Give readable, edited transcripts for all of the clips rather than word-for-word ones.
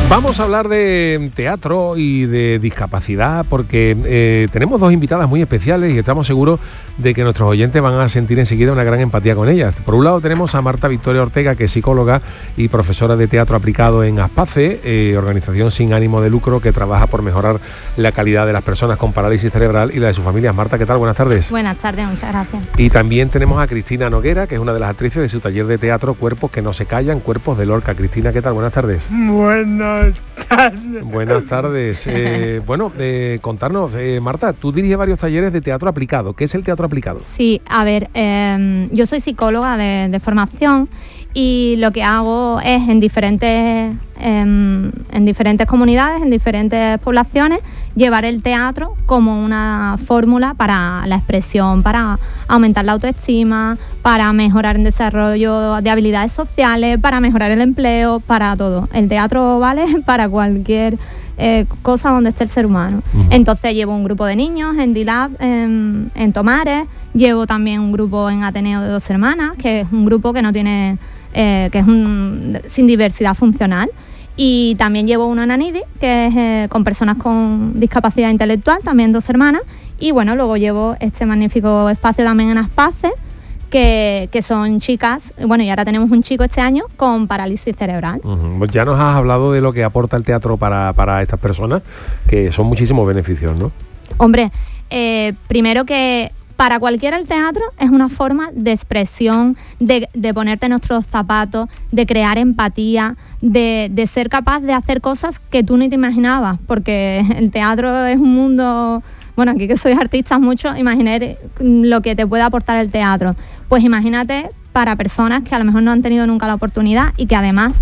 Vamos a hablar de teatro y de discapacidad porque tenemos dos invitadas muy especiales y estamos seguros de que nuestros oyentes van a sentir enseguida una gran empatía con ellas. Por un lado tenemos a Marta Victoria Ortega, que es psicóloga y profesora de teatro aplicado en ASPACE, organización sin ánimo de lucro que trabaja por mejorar la calidad de las personas con parálisis cerebral y la de sus familias. Marta, ¿qué tal? Buenas tardes. Buenas tardes, muchas gracias. Y también tenemos a Cristina Noguera, que es una de las actrices de su taller de teatro Cuerpos que no se callan, Cuerpos de Lorca. Cristina, ¿qué tal? Buenas tardes. Buenas tardes. Buenas tardes. Contarnos, Marta, tú diriges varios talleres de teatro aplicado. ¿Qué es el teatro aplicado? Sí, a ver, yo soy psicóloga de formación y lo que hago es en diferentes comunidades, en diferentes poblaciones, llevar el teatro como una fórmula para la expresión, para aumentar la autoestima, para mejorar el desarrollo de habilidades sociales, para mejorar el empleo, para todo. El teatro vale para cualquier cosa donde esté el ser humano. Uh-huh. Entonces llevo un grupo de niños en D-Lab, en Tomares, llevo también un grupo en Ateneo de Dos Hermanas, que es un grupo que no tiene, sin diversidad funcional. Y también llevo uno en Anidi, que es con personas con discapacidad intelectual, también Dos Hermanas. Y bueno, luego llevo este magnífico espacio también en ASPACE, que son chicas, bueno, y ahora tenemos un chico este año con parálisis cerebral. Uh-huh. Pues ya nos has hablado de lo que aporta el teatro para estas personas, que son muchísimos beneficios, ¿no? Hombre, primero que para cualquiera el teatro es una forma de expresión, de ponerte en nuestros zapatos, de crear empatía, de ser capaz de hacer cosas que tú ni te imaginabas, porque el teatro es un mundo... Bueno, aquí que sois artistas mucho, imaginé lo que te puede aportar el teatro. Pues imagínate para personas que a lo mejor no han tenido nunca la oportunidad y que además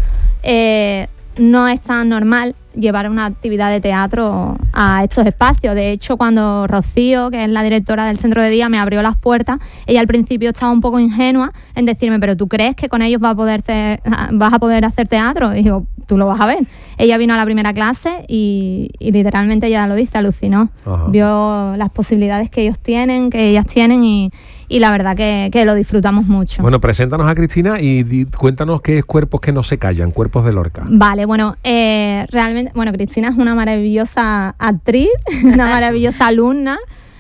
no es tan normal llevar una actividad de teatro a estos espacios. De hecho, cuando Rocío, que es la directora del centro de día, me abrió las puertas, ella al principio estaba un poco ingenua en decirme, ¿pero tú crees que con ellos vas a poder hacer teatro? Y digo, tú lo vas a ver. Ella vino a la primera clase y literalmente ella lo dice, alucinó. Ajá. Vio las posibilidades que ellos tienen, que ellas tienen y la verdad que lo disfrutamos mucho. Bueno, preséntanos a Cristina y cuéntanos qué es Cuerpos que no se callan, Cuerpos de Lorca. Vale, bueno, realmente, bueno, Cristina es una maravillosa actriz, una maravillosa alumna.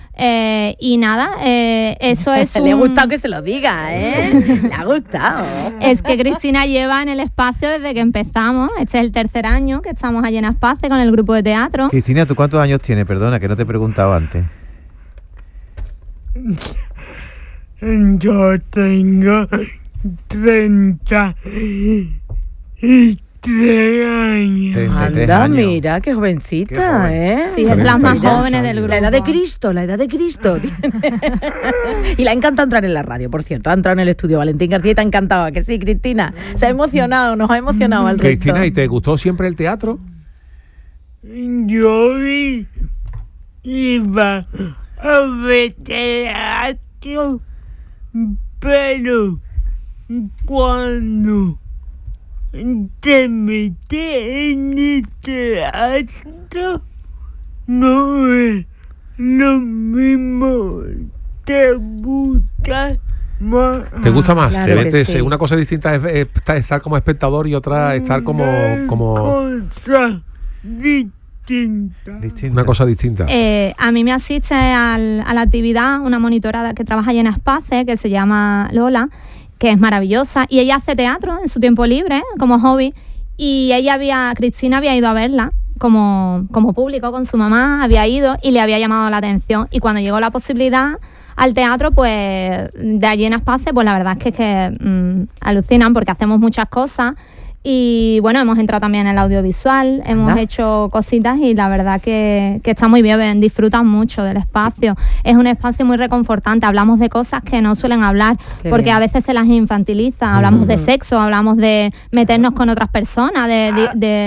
Y nada, eso es Le ha gustado que se lo diga, ¿eh? Le ha gustado. Es que Cristina lleva en el espacio desde que empezamos. Este es el tercer año que estamos allí en ASPACE con el grupo de teatro. Cristina, ¿tú cuántos años tienes? Perdona, que no te he preguntado antes. Yo tengo 33 años. Anda, mira, qué jovencita, ¿eh? Sí, es las más jóvenes del grupo. La edad de Cristo. Y le ha encantado entrar en la radio, por cierto. Ha entrado en el estudio Valentín García y te ha encantado, ¿a que sí, Cristina? Se ha emocionado, nos ha emocionado al resto. Cristina, ¿y te gustó siempre el teatro? Yo iba a ver teatro, pero cuando te metes en el teatro no es lo mismo, te gusta más. ¿Te gusta más? Claro que sí. Una cosa distinta es estar como espectador y otra estar como... Cosa distinta. Una cosa distinta. A mí me asiste a la actividad una monitora que trabaja allí en ASPACE, que se llama Lola, que es maravillosa, y ella hace teatro en su tiempo libre, como hobby, y Cristina había ido a verla como público con su mamá, había ido y le había llamado la atención, y cuando llegó la posibilidad al teatro, pues de allí en ASPACE, pues la verdad es que alucinan porque hacemos muchas cosas. Y bueno, hemos entrado también en el audiovisual, hemos hecho cositas y la verdad que está muy bien, disfrutan mucho del espacio. Es un espacio muy reconfortante, hablamos de cosas que no suelen hablar, porque a veces se las infantiliza, hablamos de sexo, hablamos de meternos con otras personas,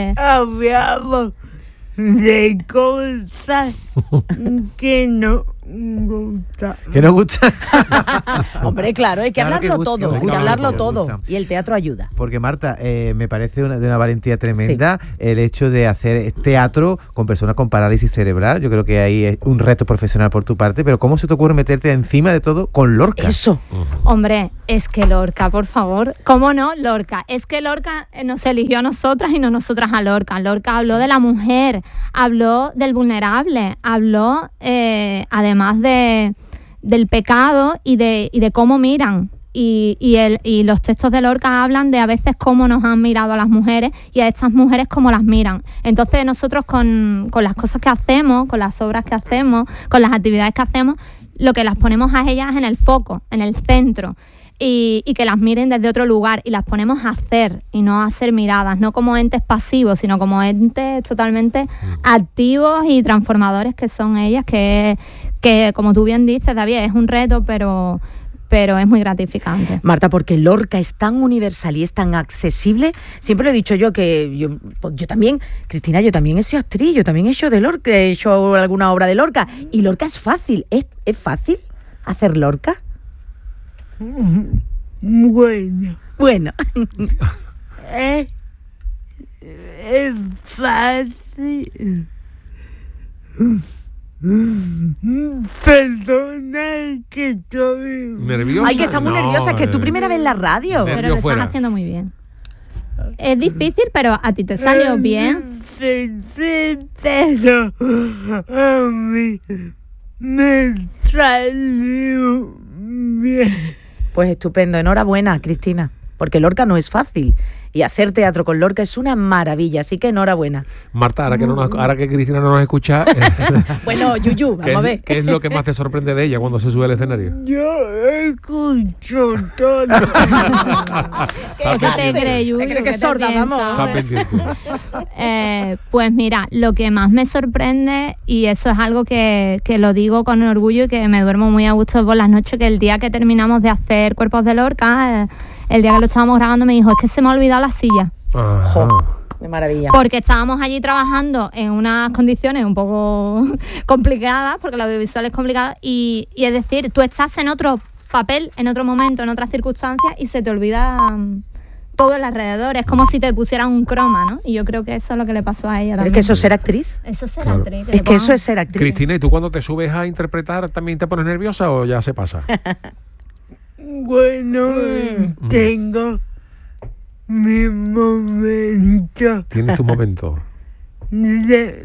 Hablamos de cosas que no gusta. ¿Que no gusta? Hombre, claro, hay que Claro que hablarlo gusta, todo, hay que gusta, hablarlo gusta, todo. gusta. Y el teatro ayuda. Porque Marta, me parece de una valentía tremenda el hecho de hacer teatro con personas con parálisis cerebral. Yo creo que ahí es un reto profesional por tu parte, pero ¿cómo se te ocurre meterte encima de todo con Lorca? Eso. Hombre, es que Lorca, por favor. ¿Cómo no, Lorca? Es que Lorca nos eligió a nosotras y no nosotras a Lorca. Lorca habló de la mujer, habló del vulnerable, habló además del pecado y de cómo miran. Y los textos de Lorca hablan de a veces cómo nos han mirado a las mujeres y a estas mujeres cómo las miran. Entonces nosotros con las cosas que hacemos, con las obras que hacemos, con las actividades que hacemos, lo que las ponemos a ellas en el foco, en el centro. Y que las miren desde otro lugar y las ponemos a hacer y no a ser miradas, no como entes pasivos, sino como entes totalmente activos y transformadores que son ellas, que como tú bien dices, David, es un reto, pero es muy gratificante. Marta, porque Lorca es tan universal y es tan accesible. Siempre lo he dicho yo que yo también, Cristina, yo también he sido actriz, yo también he hecho de Lorca, he hecho alguna obra de Lorca. Y Lorca es fácil, ¿es fácil hacer Lorca? Bueno. Es fácil. Perdona que estoy ¿Nerviosa? Ay, que está muy nerviosa, es que es tu primera vez en la radio. Nervio Pero lo fuera. estás haciendo muy bien. Es difícil, pero a ti te salió bien. Pero a mí me salió bien. Pues estupendo, enhorabuena, Cristina, porque Lorca no es fácil y hacer teatro con Lorca es una maravilla, así que enhorabuena. Marta, ahora que Cristina no nos escucha, Bueno, Yuyu, vamos a ver. ¿qué es lo que más te sorprende de ella cuando se sube al escenario? Yo escucho todo. ¿Qué te crees, Yuyu? ¿Te crees que ¿Qué es te sorda, piensas? vamos? Está pendiente. Pues mira, lo que más me sorprende, y eso es algo que lo digo con orgullo y que me duermo muy a gusto por las noches, que el día que terminamos de hacer Cuerpos de Lorca, el día que lo estábamos grabando, me dijo, es que se me ha olvidado la silla. Ajá. Jo, de maravilla. Porque estábamos allí trabajando en unas condiciones un poco complicadas, porque el audiovisual es complicado, y es decir, tú estás en otro papel, en otro momento, en otras circunstancias, y se te olvida todo el alrededor. Es como si te pusieran un croma, ¿no? Y yo creo que eso es lo que le pasó a ella ¿Pero es también. que eso es ser actriz? Eso es ser Claro. actriz. Es que eso es ser actriz. Cristina, ¿y tú cuando te subes a interpretar también te pones nerviosa o ya se pasa? Bueno, tengo mi momento Tienes tu momento. de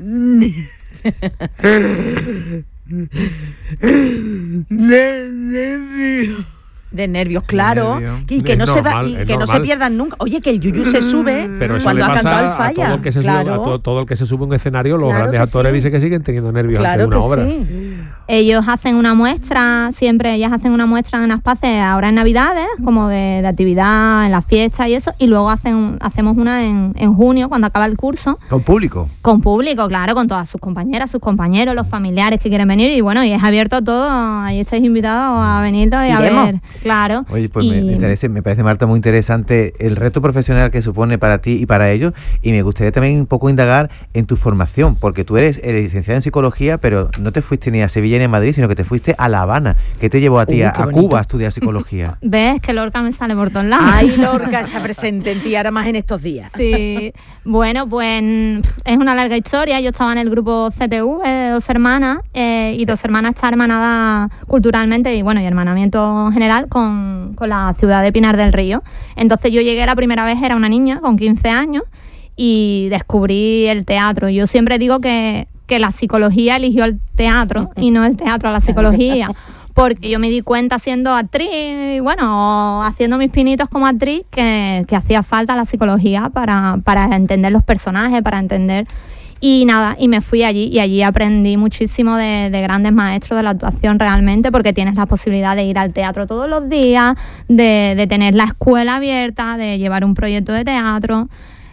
nervio. De nervios, claro. nervios. Y que Es no normal, se es que no se normal. pierdan nunca. Oye, que el Yuyu se sube Pero eso cuando le ha pasa cantado el a falla. todo el que se sube, Claro. todo el que se sube a un escenario, los Claro grandes que actores sí. dicen que siguen teniendo nervios Claro antes de que una obra. sí. Ellos hacen una muestra, siempre ellas hacen una muestra en Aspace ahora en Navidades, como de actividad, en las fiestas y eso, y luego hacemos una en junio, cuando acaba el curso, Con público. con público, claro, con todas sus compañeras, sus compañeros, los familiares que quieren venir, y bueno, y es abierto a todo, ahí estáis invitados a venirlo y Iremos. a ver, claro. Oye, pues Y- me parece, Marta, muy interesante el reto profesional que supone para ti y para ellos, y me gustaría también un poco indagar en tu formación, porque tú eres licenciada en psicología, pero no te fuiste ni a Sevilla ni a Madrid, sino que te fuiste a La Habana. ¿Qué te llevó a ti Uy, a qué bonito. Cuba a estudiar psicología? ¿Ves? Que Lorca me sale por todos lados. Ay, Lorca está presente en ti ahora más en estos días. Sí, bueno, pues es una larga historia. Yo estaba en el grupo CTV de Dos Hermanas, y Dos Hermanas está hermanada culturalmente y bueno, y hermanamiento general con la ciudad de Pinar del Río. Entonces yo llegué la primera vez, era una niña con 15 años y descubrí el teatro. Yo siempre digo que la psicología eligió el teatro y no el teatro a la psicología. Porque yo me di cuenta siendo actriz, y bueno, haciendo mis pinitos como actriz, que hacía falta la psicología para entender los personajes, para entender. Y nada, y me fui allí, y allí aprendí muchísimo de grandes maestros de la actuación realmente, porque tienes la posibilidad de ir al teatro todos los días, de tener la escuela abierta, de llevar un proyecto de teatro.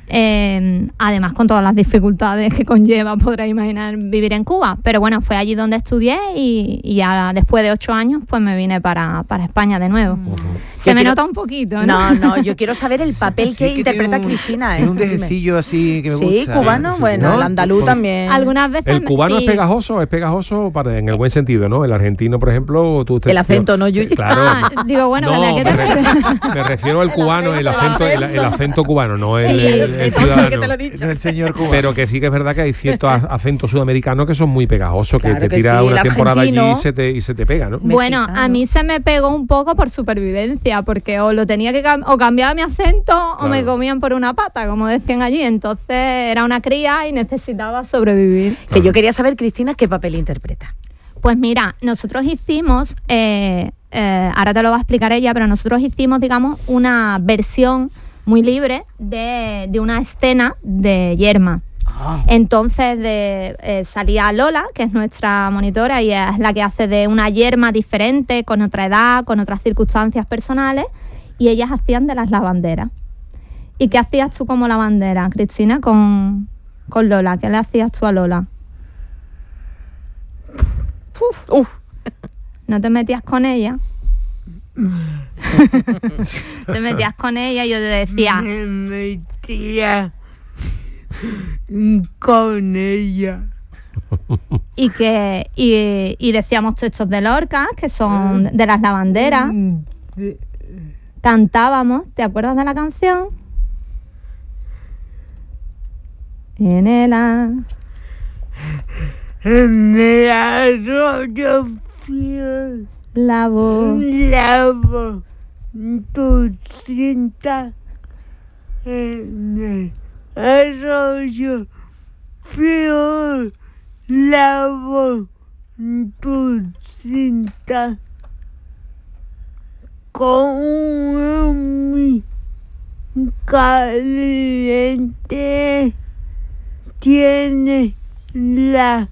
Además con todas las dificultades que conlleva, podréis imaginar, vivir en Cuba. Pero bueno, fue allí donde estudié y ya después de 8 años pues me vine para España de nuevo. Se me nota un poquito, ¿no? No, yo quiero saber el papel que interpreta Cristina. Tiene un dejecillo así que me Sí, gusta. cubano, bueno, ¿no? el andaluz también. Algunas veces El cubano sí. es pegajoso en el buen sentido, ¿no? El argentino, por ejemplo, El acento, ¿no, Yuyi? Claro. Digo, bueno, No, ¿verdad que me refiero al cubano, el acento cubano, no el, Sí, el sí, ciudadano. que te lo he dicho. Es el señor cubano. Pero que sí que es verdad que hay ciertos acentos sudamericanos que son muy pegajosos, Claro que te que tira sí, una el temporada allí argentino. y se te pega, ¿no? Bueno, Mexicano. a mí se me pegó un poco por supervivencia, porque o lo tenía que o cambiaba mi acento o me Claro. comían por una pata, como decían allí. Entonces era una cría y necesitaba sobrevivir. Que yo quería saber, Cristina, qué papel interpreta. Pues mira, nosotros hicimos, ahora te lo va a explicar ella, pero nosotros hicimos, digamos, una versión muy libre de una escena de Yerma. Entonces salía Lola, que es nuestra monitora y es la que hace de una Yerma diferente, con otra edad, con otras circunstancias personales, y ellas hacían de las lavanderas. ¿Y qué hacías tú como lavandera, Cristina, con Lola? ¿Qué le hacías tú a Lola? ¿No te metías con ella? Te metías con ella y yo te decía... Me metía con ella. Y decíamos textos de Lorca, que son de las lavanderas. Cantábamos, ¿te acuerdas de la canción? En el En el arroyo frío lavo. lavo tu cinta. En el arroyo frío lavo tu cinta. Con mi caliente tiene la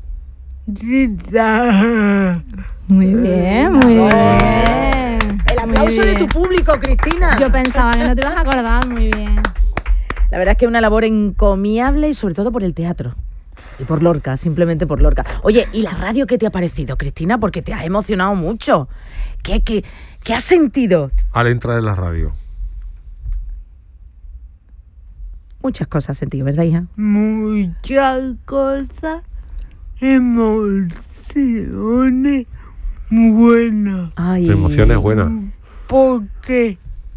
risa. Muy bien, muy bien. El aplauso de tu público, Cristina. Yo pensaba que no te ibas a acordar, muy bien. La verdad es que es una labor encomiable y sobre todo por el teatro. Y por Lorca, simplemente por Lorca. Oye, ¿y la radio qué te ha parecido, Cristina? Porque te has emocionado mucho. ¿Qué has sentido? Al entrar en la radio. Muchas cosas has sentido, ¿verdad, hija? Muchas cosas, emociones buenas. Ay. Tu emoción es buena. Porque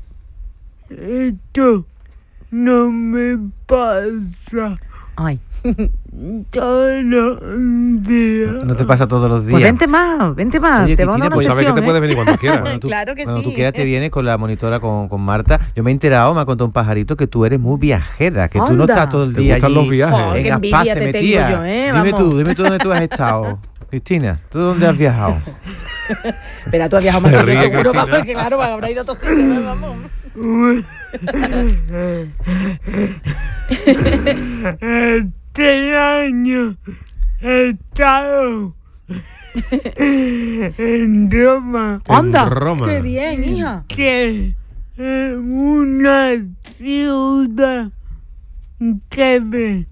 esto no me pasa Ay. todos los días. No te pasa todos los días. Pues vente más. Oye, Te vamos a dar Cristina, una Pues sabes que sesión, te puedes venir cuando quieras. Claro que Cuando sí. tú quieras te vienes con la monitora, con Marta. Yo me he enterado, me ha contado un pajarito que tú eres muy viajera, que tú no Anda. estás todo el ¿Te día gustan allí los viajes? Joder, qué en envidia Aspace te tengo metida. yo, Dime vamos. tú dónde tú has estado. Cristina, ¿tú dónde has viajado? Pero tú has viajado más Se que yo, ríe, seguro, Cristina. vamos, que claro, habrá ido a otros sitios, vamos. Este año he estado en Roma, ¡Anda! Roma. ¡Qué bien, hija! que es una ciudad que me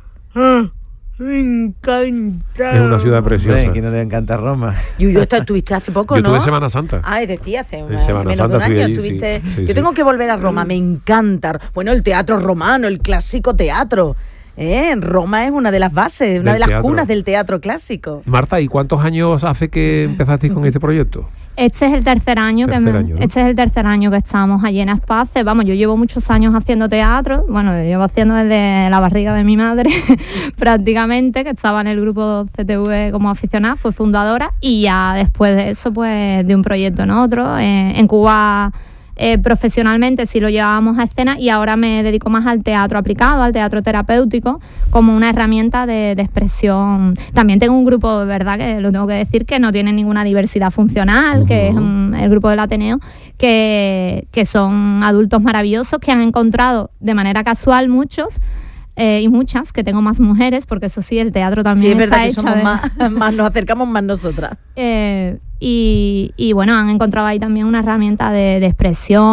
encanta. Es una ciudad preciosa. Hombre, que no le encanta Roma. Yuyu, estuviste hace poco, Yo ¿no? estuve en Semana Santa. Ah, decía hace En Semana menos Santa de un fui año. allí, Estuviste... sí, Yo sí. tengo que volver a Roma, me encanta. Bueno, el teatro romano, el clásico teatro. Roma es una de las bases, una Del de las teatro. cunas del teatro clásico. Marta, ¿y cuántos años hace que empezasteis con este proyecto? Este es el tercer año Tercer año, ¿no? este es el tercer año que estamos allí en Aspace. Vamos, yo llevo muchos años haciendo teatro. Bueno, llevo haciendo desde la barriga de mi madre, prácticamente, que estaba en el grupo CTV como aficionada, fue fundadora, y ya después de eso, pues, de un proyecto en otro. En Cuba, profesionalmente sí lo llevábamos a escena, y ahora me dedico más al teatro aplicado, al teatro terapéutico, como una herramienta de expresión. También tengo un grupo, de verdad, que lo tengo que decir, que no tiene ninguna diversidad funcional, que es el grupo del Ateneo, que son adultos maravillosos que han encontrado de manera casual muchos y muchas, que tengo más mujeres, porque eso sí, el teatro también Sí, es verdad está que hecho somos de... más, nos acercamos más nosotras. Y bueno, han encontrado ahí también una herramienta de expresión,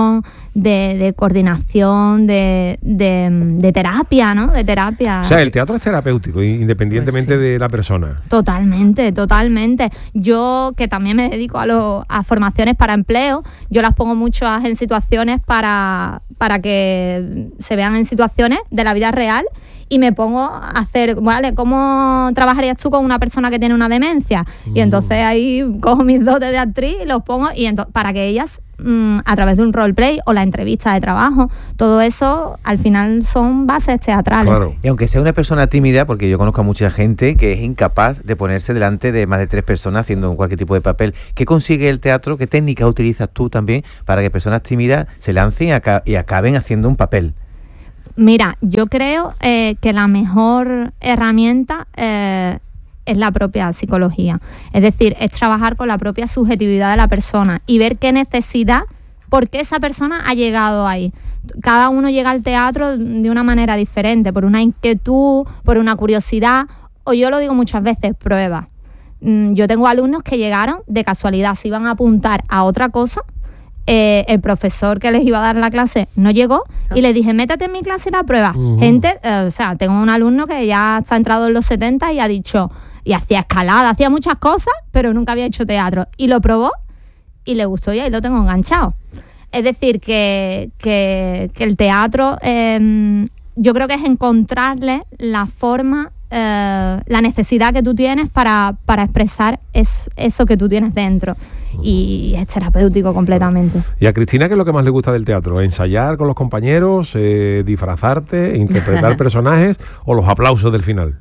de coordinación, de terapia, ¿no? De terapia. O sea, el teatro es terapéutico, independientemente de la persona. Totalmente, totalmente. Yo, que también me dedico a formaciones para empleo, yo las pongo mucho en situaciones para que se vean en situaciones de la vida real, y me pongo a hacer, ¿vale? ¿Cómo trabajarías tú con una persona que tiene una demencia? Y entonces ahí cojo mis dotes de actriz y los pongo, y para que ellas, a través de un roleplay o la entrevista de trabajo, todo eso al final son bases teatrales. Claro. Y aunque sea una persona tímida, porque yo conozco a mucha gente que es incapaz de ponerse delante de más de 3 personas haciendo cualquier tipo de papel, ¿qué consigue el teatro? ¿Qué técnica utilizas tú también para que personas tímidas se lancen y acaben haciendo un papel? Mira, yo creo que la mejor herramienta es la propia psicología. Es decir, es trabajar con la propia subjetividad de la persona y ver qué necesidad, por qué esa persona ha llegado ahí. Cada uno llega al teatro de una manera diferente, por una inquietud, por una curiosidad, o yo lo digo muchas veces, prueba. Yo tengo alumnos que llegaron de casualidad, se iban a apuntar a otra cosa. El profesor que les iba a dar la clase no llegó y le dije, métete en mi clase y la prueba. Gente, o sea, tengo un alumno que ya está entrado en los 70 y ha dicho, y hacía escalada, hacía muchas cosas, pero nunca había hecho teatro, y lo probó y le gustó, y ahí lo tengo enganchado. Es decir, que el teatro, yo creo que es encontrarle la forma, la necesidad que tú tienes para expresar eso que tú tienes dentro. Y es terapéutico completamente. ¿Y a Cristina qué es lo que más le gusta del teatro? ¿Ensayar con los compañeros, disfrazarte, interpretar personajes o los aplausos del final?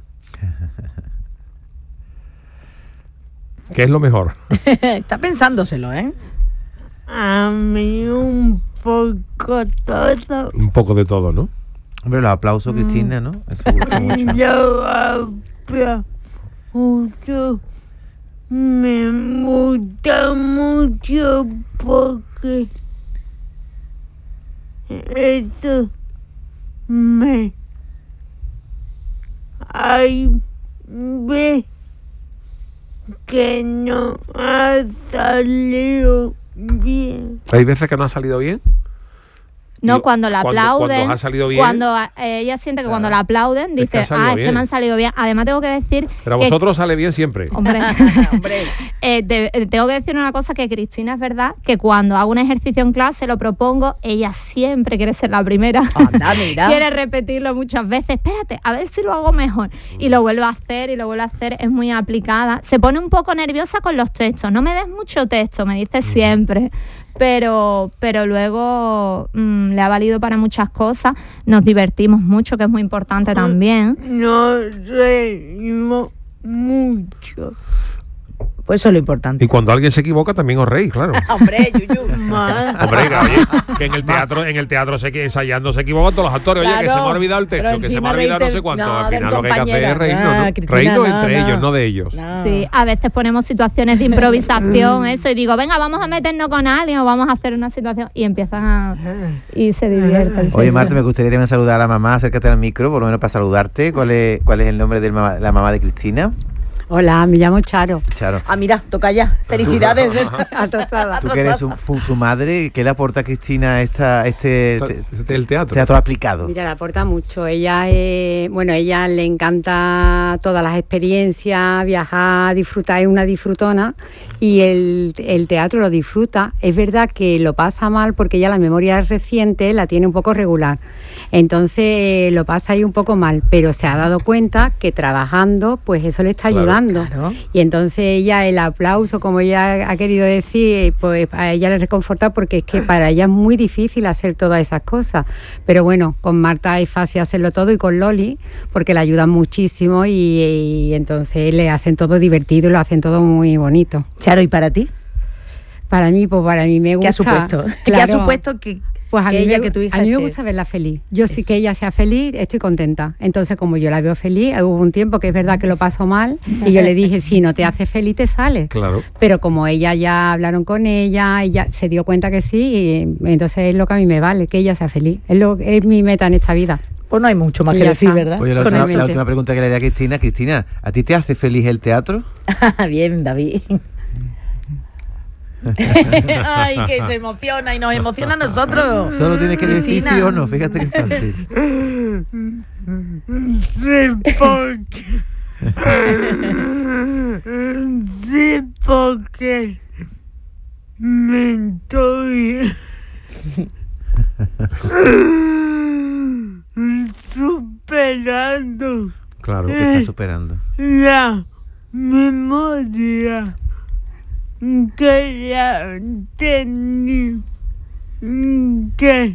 ¿Qué es lo mejor? Está pensándoselo, ¿eh? A mí un poco todo. Un poco de todo, ¿no? Hombre, los aplausos, Cristina, ¿no? Eso gusta mucho. Yo aplauso. Me gusta mucho porque eso hay veces que no ha salido bien. ¿Hay veces que no ha salido bien? No, cuando la aplauden, cuando ha salido bien, cuando ella siente que cuando la aplauden, dice, es que me han salido bien. Además tengo que decir pero a que, vosotros sale bien siempre. hombre, Hombre. tengo que decir una cosa, que Cristina, es verdad que cuando hago un ejercicio en clase, lo propongo, ella siempre quiere ser la primera. Anda, mira. Quiere repetirlo muchas veces. Espérate, a ver si lo hago mejor. Y lo vuelvo a hacer, es muy aplicada. Se pone un poco nerviosa con los textos. No me des mucho texto, me dice siempre. Pero luego le ha valido para muchas cosas. Nos divertimos mucho, que es muy importante también. Nos reímos mucho. Pues eso es lo importante. Y cuando alguien se equivoca también os reís, claro. Hombre, Yuyu. Hombre, que en el teatro ensayando se equivocan todos los actores. Oye, Claro, que se me ha olvidado el texto, pero que se me ha encima olvidado no reírte- sé cuánto. no, Al del final lo que hay que hacer es compañero. reírnos, ¿no? Cristina, Reírnos no, entre no. ellos, no de ellos. No. Sí, a veces ponemos situaciones de improvisación, eso, y digo, venga, vamos a meternos con alguien o vamos a hacer una situación, y empiezan y se divierten. Oye, Marta, me gustaría también saludar a la mamá. Acércate al micro, por lo menos para saludarte. ¿Cuál es el nombre de la mamá de Cristina? Hola, me llamo Charo. Charo. Ah, mira, toca ya. Felicidades. Atrasada. Tú que eres su madre, ¿qué le aporta a Cristina El teatro. teatro aplicado? Mira, le aporta mucho. Ella le encanta todas las experiencias, viajar, disfrutar, es una disfrutona, y el teatro lo disfruta. Es verdad que lo pasa mal porque ella la memoria reciente la tiene un poco regular. Entonces lo pasa ahí un poco mal, pero se ha dado cuenta que trabajando, pues eso le está ayudando. Claro. Y entonces ella, el aplauso, como ella ha querido decir, pues a ella le reconforta, porque es que para ella es muy difícil hacer todas esas cosas. Pero bueno, con Marta es fácil hacerlo todo, y con Loli, porque la ayudan muchísimo, y entonces le hacen todo divertido y lo hacen todo muy bonito. Charo, ¿y para ti? Para mí me gusta. ¿Qué ha supuesto? ¿Qué ha Claro. supuesto que Pues a que mí, ella, me, que tu hija a mí me esté- gusta verla feliz. Yo sí que ella sea feliz, estoy contenta. Entonces, como yo la veo feliz, hubo un tiempo que es verdad que lo pasó mal, y yo le dije, si no te hace feliz, te sale. Claro. Pero como ella ya hablaron con ella se dio cuenta que sí, y entonces es lo que a mí me vale, que ella sea feliz. Es mi meta en esta vida. Pues no hay mucho más Y que ya decir, está. ¿verdad? Oye, la Con última, eso. la última pregunta que le haría a Cristina. Cristina, ¿a ti te hace feliz el teatro? Bien, David. Ay, que se emociona y nos emociona a nosotros. Solo tienes que decir Cristina. sí o no, fíjate qué fácil. Sí, porque... Sí, porque... Me estoy... superando Claro. Te está superando. la memoria que la tenía, que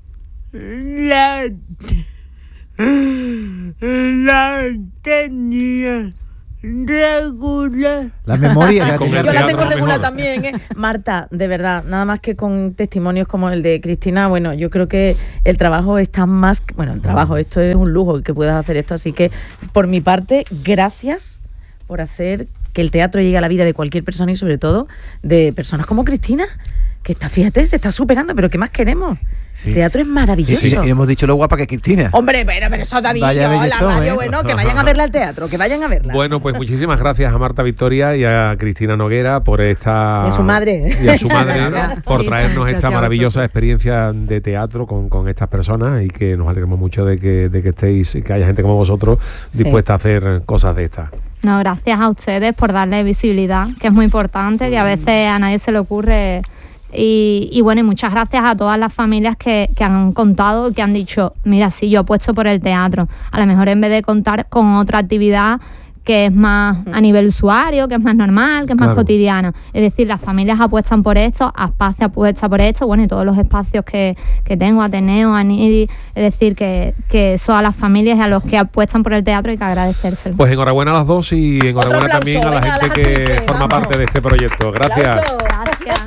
la tenía regular. La memoria. Con el Yo la teatro tengo regular mejor. también, ¿eh? Marta, de verdad, nada más que con testimonios como el de Cristina, bueno, yo creo que el trabajo está más... Bueno, el trabajo, esto es un lujo que puedas hacer esto, así que por mi parte, gracias por hacer que el teatro llegue a la vida de cualquier persona y sobre todo de personas como Cristina, que está, fíjate, se está superando, pero ¿qué más queremos? Sí. El teatro es maravilloso. Sí, y hemos dicho lo guapa que es Cristina. Hombre, pero eso David, Vaya la bellezón, radio, ¿eh? bueno, que vayan a verla al teatro, que vayan a verla. Bueno, pues muchísimas gracias a Marta Victoria y a Cristina Noguera por esta... Y a su madre. Y a su madre, Gracias. por Sí, traernos gracias esta a maravillosa vosotros. experiencia de teatro con estas personas y que nos alegramos mucho de que estéis, que haya gente como vosotros Sí. dispuesta a hacer cosas de estas. No, gracias a ustedes por darle visibilidad, que es muy importante, que a veces a nadie se le ocurre. Y bueno, y muchas gracias a todas las familias que han contado y que han dicho, mira, sí, yo apuesto por el teatro. A lo mejor en vez de contar con otra actividad que es más a nivel usuario, que es más normal, que es más Claro. cotidiana. Es decir, las familias apuestan por esto, Aspace apuesta por esto, bueno, y todos los espacios que tengo, Ateneo, Anidi, es decir, que eso a las familias y a los que apuestan por el teatro hay que agradecérselo. Pues enhorabuena a las dos y enhorabuena aplauso, también a la venga, a gente las que actrices, forma vamos. parte de este proyecto. Gracias. ¡Aplauso! Gracias.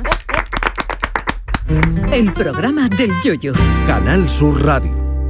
El programa del Yoyo. Canal Sur Radio.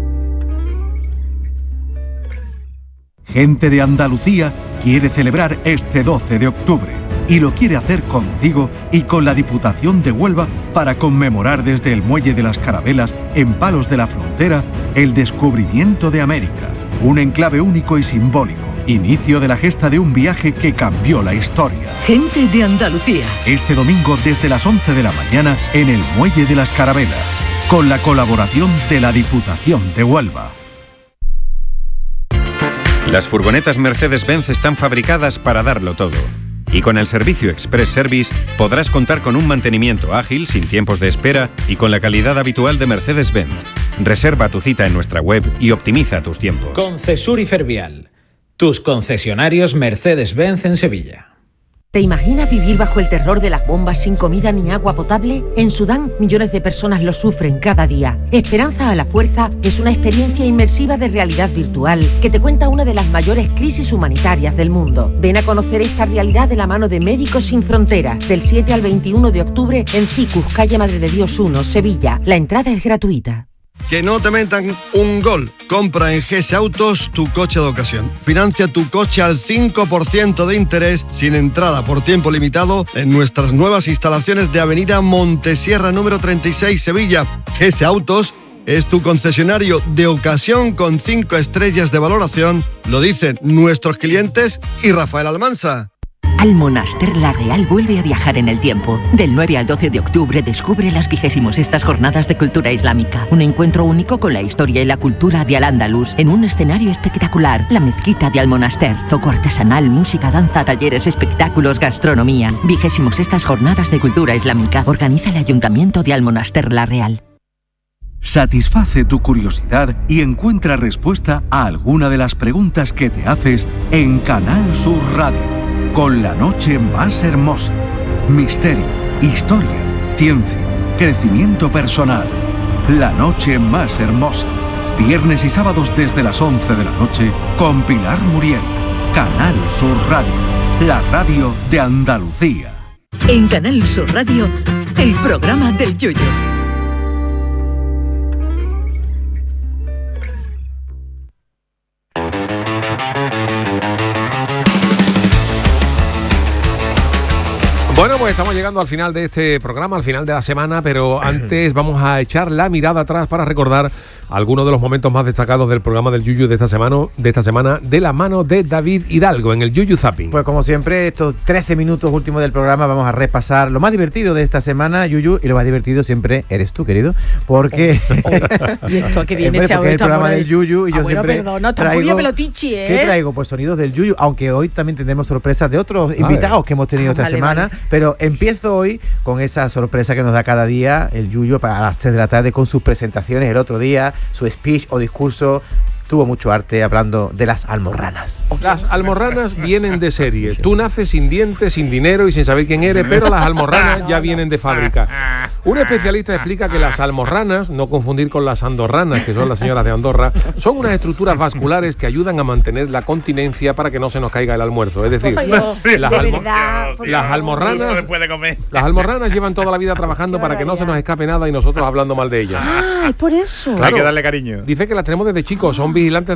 Gente de Andalucía quiere celebrar este 12 de octubre y lo quiere hacer contigo y con la Diputación de Huelva para conmemorar desde el Muelle de las Carabelas en Palos de la Frontera el descubrimiento de América, un enclave único y simbólico, inicio de la gesta de un viaje que cambió la historia. Gente de Andalucía. Este domingo desde las 11 de la mañana en el Muelle de las Carabelas, con la colaboración de la Diputación de Huelva. Las furgonetas Mercedes-Benz están fabricadas para darlo todo. Y con el servicio Express Service podrás contar con un mantenimiento ágil, sin tiempos de espera y con la calidad habitual de Mercedes-Benz. Reserva tu cita en nuestra web y optimiza tus tiempos. Concesur y Fervial, tus concesionarios Mercedes-Benz en Sevilla. ¿Te imaginas vivir bajo el terror de las bombas sin comida ni agua potable? En Sudán, millones de personas lo sufren cada día. Esperanza a la Fuerza es una experiencia inmersiva de realidad virtual que te cuenta una de las mayores crisis humanitarias del mundo. Ven a conocer esta realidad de la mano de Médicos Sin Fronteras, del 7 al 21 de octubre en Cicus, calle Madre de Dios 1, Sevilla. La entrada es gratuita. Que no te metan un gol. Compra en GS Autos tu coche de ocasión. Financia tu coche al 5% de interés sin entrada por tiempo limitado en nuestras nuevas instalaciones de Avenida Montesierra número 36, Sevilla. GS Autos es tu concesionario de ocasión con 5 estrellas de valoración. Lo dicen nuestros clientes y Rafael Almansa. Almonaster La Real vuelve a viajar en el tiempo. Del 9 al 12 de octubre descubre las 26ª Jornadas de Cultura Islámica. Un encuentro único con la historia y la cultura de Al-Ándalus en un escenario espectacular. La mezquita de Almonaster. Zoco artesanal, música, danza, talleres, espectáculos, gastronomía. 26ª Jornadas de Cultura Islámica. Organiza el Ayuntamiento de Almonaster La Real. Satisface tu curiosidad y encuentra respuesta a alguna de las preguntas que te haces en Canal Sur Radio. Con la noche más hermosa. Misterio, historia, ciencia, crecimiento personal. La noche más hermosa. Viernes y sábados desde las 11 de la noche con Pilar Muriel. Canal Sur Radio. La radio de Andalucía. En Canal Sur Radio, el programa del Yoyo. Bueno, pues estamos llegando al final de este programa, al final de la semana, pero antes vamos a echar la mirada atrás para recordar algunos de los momentos más destacados del programa del Yuyu de esta semana, de la mano de David Hidalgo en el Yuyu Zapping. Pues como siempre, estos 13 minutos últimos del programa vamos a repasar lo más divertido de esta semana, Yuyu, y lo más divertido siempre eres tú, querido, porque y esto a que viene porque es el programa del Yuyu y yo siempre traigo pelotichi, ¿eh? ¿Qué traigo? Pues sonidos del Yuyu, aunque hoy también tendremos sorpresas de otros invitados que hemos tenido esta semana, pero empiezo hoy con esa sorpresa que nos da cada día el Yuyu para las 3 de la tarde con sus presentaciones. El otro día, su speech o discurso tuvo mucho arte hablando de las almorranas. Las almorranas vienen de serie. Tú naces sin dientes, sin dinero y sin saber quién eres, pero las almorranas ya vienen de fábrica. Un especialista explica que las almorranas, no confundir con las andorranas, que son las señoras de Andorra, son unas estructuras vasculares que ayudan a mantener la continencia para que no se nos caiga el almuerzo. Es decir, las almorranas llevan toda la vida trabajando para que no se nos escape nada y nosotros hablando mal de ellas. Ah, es por eso. Claro, hay que darle cariño. Dice que las tenemos desde chicos, son vigilantes